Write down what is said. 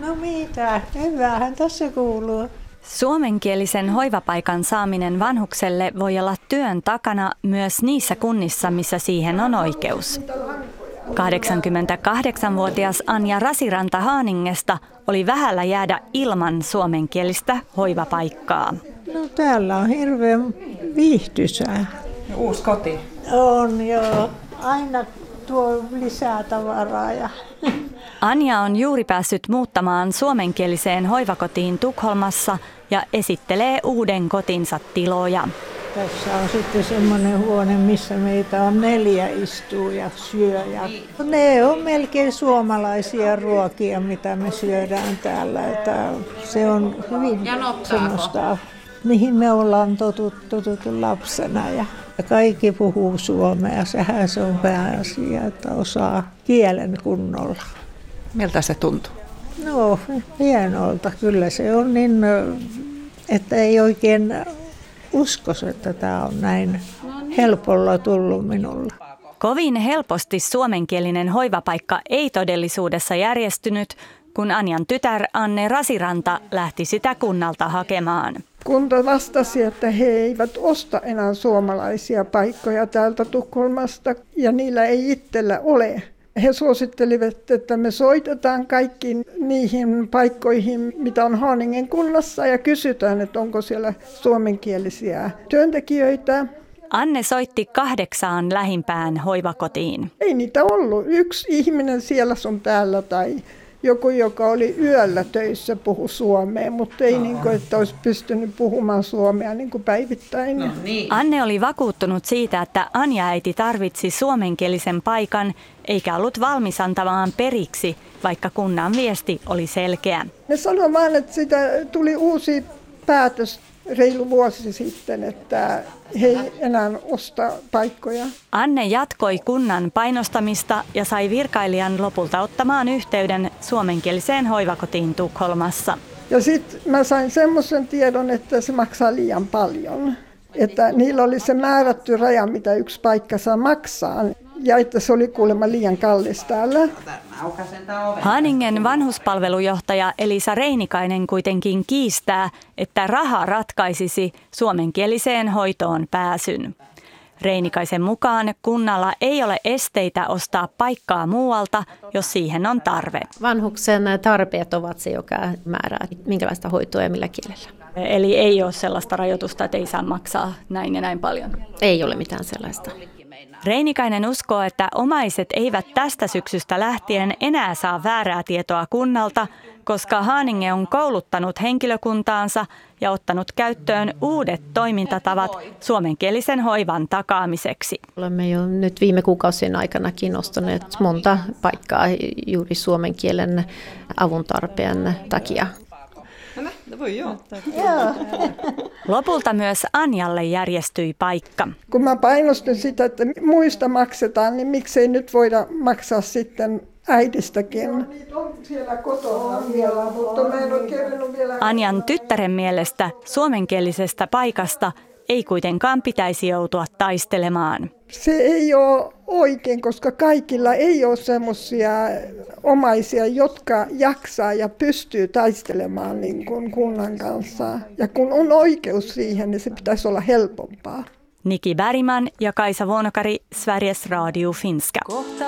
No mitä, hyvähän tässä kuuluu. Suomenkielisen hoivapaikan saaminen vanhukselle voi olla työn takana myös niissä kunnissa, missä siihen on oikeus. 88-vuotias Anja Rasiranta Haaningesta oli vähällä jäädä ilman suomenkielistä hoivapaikkaa. No täällä on hirveän viihtyisää. Uusi koti. On joo, aina tuo lisää tavaraa. Anja on juuri päässyt muuttamaan suomenkieliseen hoivakotiin Tukholmassa ja esittelee uuden kotinsa tiloja. Tässä on sitten semmoinen huone, missä meitä on 4 istuu ja syö. Ja ne on melkein suomalaisia ruokia, mitä me syödään täällä. Että se on hyvin semmoista, mihin me ollaan totuttu lapsena. Ja kaikki puhuu suomea. Sehän se on pääasia, että osaa kielen kunnolla. Miltä se tuntuu? No, hienolta. Kyllä se on niin, että ei oikein uskos, että tämä on näin helpolla tullut minulle. Kovin helposti suomenkielinen hoivapaikka ei todellisuudessa järjestynyt, kun Anjan tytär Anne Rasiranta lähti sitä kunnalta hakemaan. Kunta vastasi, että he eivät osta enää suomalaisia paikkoja täältä Tukholmasta ja niillä ei itsellä ole. He suosittelivat, että me soitetaan kaikkiin niihin paikkoihin, mitä on Haaningen kunnassa ja kysytään, että onko siellä suomenkielisiä työntekijöitä. Anne soitti 8 lähimpään hoivakotiin. Ei niitä ollut. Yksi ihminen siellä sun täällä tai joku, joka oli yöllä töissä, puhui suomea, mutta ei niin kuin, että olisi pystynyt puhumaan suomea niin kuin päivittäin. No niin. Anne oli vakuuttunut siitä, että Anja-äiti tarvitsi suomenkielisen paikan, eikä ollut valmis antamaan periksi, vaikka kunnan viesti oli selkeä. Ne sanoi vain, että siitä tuli uusi päätös reilu vuosi sitten, että he ei enää osta paikkoja. Anne jatkoi kunnan painostamista ja sai virkailijan lopulta ottamaan yhteyden suomenkieliseen hoivakotiin Tukholmassa. Ja sitten mä sain semmoisen tiedon, että se maksaa liian paljon. Että niillä oli se määrätty raja, mitä yksi paikka saa maksaa. Ja että se oli kuulemma liian kallis täällä. Haaningen vanhuspalvelujohtaja Elisa Reinikainen kuitenkin kiistää, että raha ratkaisisi suomenkieliseen hoitoon pääsyn. Reinikaisen mukaan kunnalla ei ole esteitä ostaa paikkaa muualta, jos siihen on tarve. Vanhuksen tarpeet ovat se, joka määrää, minkälaista hoitoa ja millä kielellä. Eli ei ole sellaista rajoitusta, että ei saa maksaa näin ja näin paljon? Ei ole mitään sellaista. Reinikainen uskoo, että omaiset eivät tästä syksystä lähtien enää saa väärää tietoa kunnalta, koska Haaninge on kouluttanut henkilökuntaansa ja ottanut käyttöön uudet toimintatavat suomenkielisen hoivan takaamiseksi. Olemme jo nyt viime kuukausien aikanakin ostaneet monta paikkaa juuri suomen kielen avun tarpeen takia. Lopulta myös Anjalle järjestyi paikka. Kun mä painostin sitä, että muista maksetaan, niin miksei nyt voida maksaa sitten äidistäkin. Niitä on siellä kotona vielä, mutta mä en ole kerännyt vielä. Anjan tyttären mielestä suomenkielisestä paikasta ei kuitenkaan pitäisi joutua taistelemaan. Se ei ole oikein, koska kaikilla ei ole semmoisia omaisia, jotka jaksaa ja pystyy taistelemaan niin kuin kunnan kanssa. Ja kun on oikeus siihen, niin se pitäisi olla helpompaa. Niki Bergman ja Kaisa Vuonokari, Sveriges Radio Finska.